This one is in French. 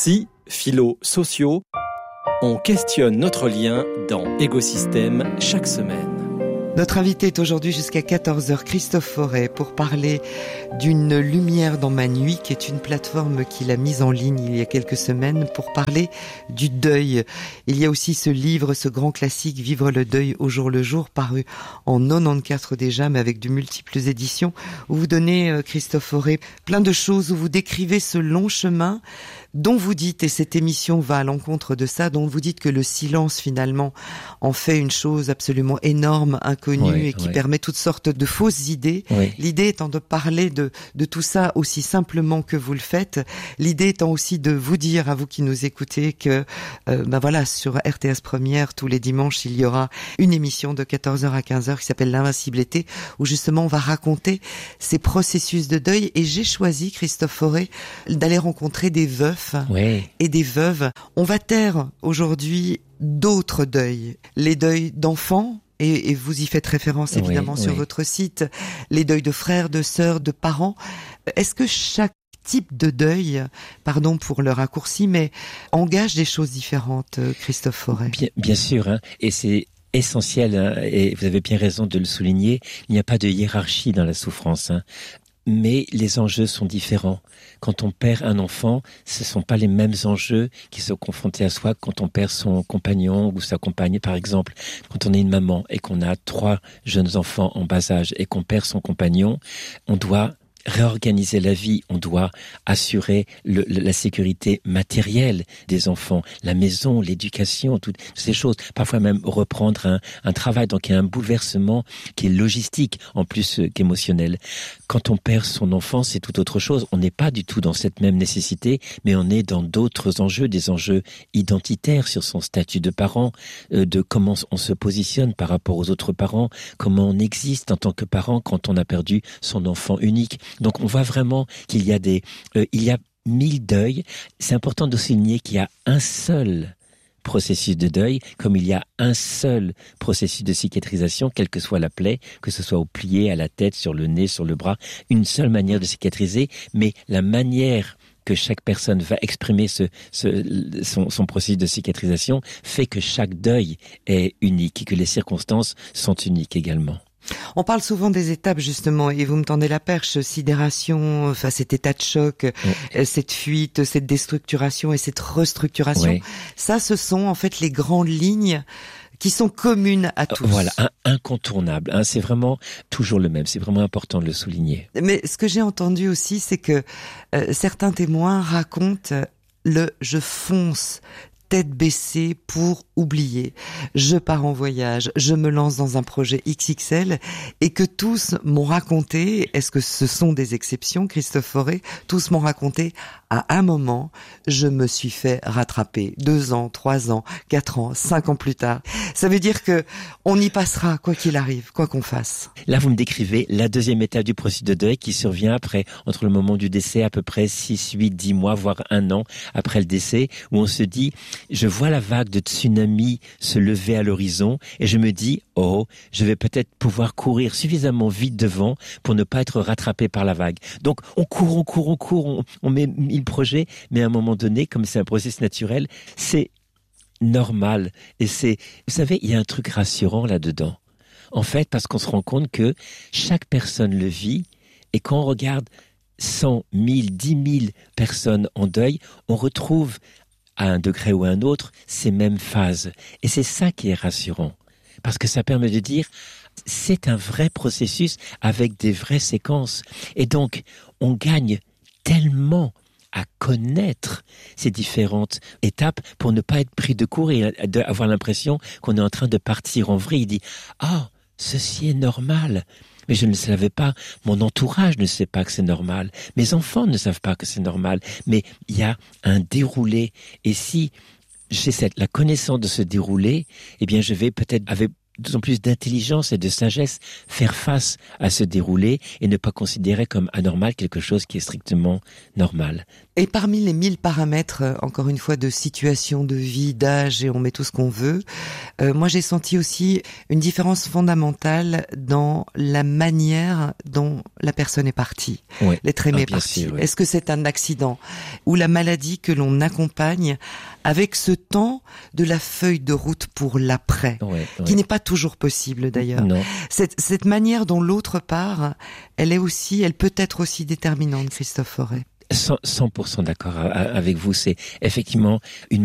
Psy, philo, sociaux, on questionne notre lien dans Égosystème chaque semaine. Notre invité est aujourd'hui jusqu'à 14h, Christophe Forêt, pour parler d'une lumière dans ma nuit, qui est une plateforme qu'il a mise en ligne il y a quelques semaines pour parler du deuil. Il y a aussi ce livre, ce grand classique, Vivre le deuil au jour le jour, paru en 94 déjà, mais avec de multiples éditions, où vous donnez, Christophe Forêt, plein de choses, où vous décrivez ce long chemin dont vous dites, et cette émission va à l'encontre de ça, dont vous dites que le silence finalement en fait une chose absolument énorme, inconnue, et qui permet toutes sortes de fausses idées. Oui. L'idée étant de parler de tout ça aussi simplement que vous le faites. L'idée étant aussi de vous dire, à vous qui nous écoutez, que voilà, sur RTS Première, tous les dimanches, il y aura une émission de 14h à 15h qui s'appelle L'Invincible été, où justement on va raconter ces processus de deuil. Et j'ai choisi, Christophe Forêt, d'aller rencontrer des veufs et des veuves. On va taire aujourd'hui d'autres deuils. Les deuils d'enfants, et vous y faites référence évidemment sur votre site, les deuils de frères, de sœurs, de parents. Est-ce que chaque type de deuil, pardon pour le raccourci, mais engage des choses différentes, Christophe Forêt? Bien sûr, hein, et c'est essentiel, hein, et vous avez bien raison de le souligner, il n'y a pas de hiérarchie dans la souffrance, hein. Mais les enjeux sont différents. Quand on perd un enfant, ce ne sont pas les mêmes enjeux qui sont confrontés à soi quand on perd son compagnon ou sa compagne. Par exemple, quand on est une maman et qu'on a 3 jeunes enfants en bas âge et qu'on perd son compagnon, on doit réorganiser la vie, on doit assurer la sécurité matérielle des enfants, la maison, l'éducation, toutes ces choses, parfois même reprendre un travail. Donc il y a un bouleversement qui est logistique en plus qu'émotionnel. Quand on perd son enfant, c'est tout autre chose. On n'est pas du tout dans cette même nécessité, mais on est dans d'autres enjeux, des enjeux identitaires sur son statut de parent, de comment on se positionne par rapport aux autres parents, comment on existe en tant que parent quand on a perdu son enfant unique. Donc on voit vraiment qu'il y a il y a 1000 deuils. C'est important de souligner qu'il y a un seul processus de deuil, comme il y a un seul processus de cicatrisation, quelle que soit la plaie, que ce soit au plié, à la tête, sur le nez, sur le bras, une seule manière de cicatriser, mais la manière que chaque personne va exprimer son processus de cicatrisation fait que chaque deuil est unique et que les circonstances sont uniques également. On parle souvent des étapes justement, et vous me tendez la perche, sidération, enfin cet état de choc, cette fuite, cette déstructuration et cette restructuration. Oui. Ça, ce sont en fait les grandes lignes qui sont communes à tous. Voilà, incontournable. Hein, c'est vraiment toujours le même. C'est vraiment important de le souligner. Mais ce que j'ai entendu aussi, c'est que certains témoins racontent je fonce tête baissée pour oublier. Je pars en voyage, je me lance dans un projet XXL, et que tous m'ont raconté, est-ce que ce sont des exceptions, Christophe Forêt? Tous m'ont raconté, à un moment, je me suis fait rattraper. 2 ans, 3 ans, 4 ans, 5 ans plus tard. Ça veut dire que on y passera, quoi qu'il arrive, quoi qu'on fasse. Là, vous me décrivez la deuxième étape du processus de deuil qui survient après, entre le moment du décès, à peu près 6, 8, 10 mois, voire 1 an après le décès, où on se dit, je vois la vague de tsunami se lever à l'horizon et je me dis, je vais peut-être pouvoir courir suffisamment vite devant pour ne pas être rattrapé par la vague. Donc, on court, on met 1000 projets, mais à un moment donné, comme c'est un processus naturel, c'est normal. Et vous savez, il y a un truc rassurant là-dedans. En fait, parce qu'on se rend compte que chaque personne le vit, et quand on regarde 100, 1000, 10 000 personnes en deuil, on retrouve à un degré ou à un autre, ces mêmes phases. Et c'est ça qui est rassurant. Parce que ça permet de dire, c'est un vrai processus avec des vraies séquences. Et donc, on gagne tellement à connaître ces différentes étapes pour ne pas être pris de court et avoir l'impression qu'on est en train de partir en vrille. Il dit, ceci est normal. Mais je ne le savais pas. Mon entourage ne sait pas que c'est normal. Mes enfants ne savent pas que c'est normal. Mais il y a un déroulé. Et si j'ai la connaissance de ce déroulé, eh bien, je vais peut-être, avec d'autant plus d'intelligence et de sagesse faire face à ce déroulé et ne pas considérer comme anormal quelque chose qui est strictement normal. Et parmi les 1000 paramètres, encore une fois, de situation, de vie, d'âge, et on met tout ce qu'on veut, moi j'ai senti aussi une différence fondamentale dans la manière dont la personne est partie, Ouais. l'être aimé Bien parti. sûr, oui. Est-ce que c'est un accident ou la maladie que l'on accompagne avec ce temps de la feuille de route pour l'après, qui n'est pas toujours possible d'ailleurs. Non. Cette manière dont l'autre part, elle peut être aussi déterminante, Christophe Fauré. 100% d'accord avec vous. C'est effectivement une